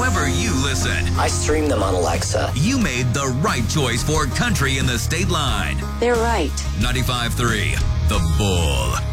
however you listen. I stream them on Alexa. You made the right choice for Country in the State Line. They're right. 95.3 The Bull.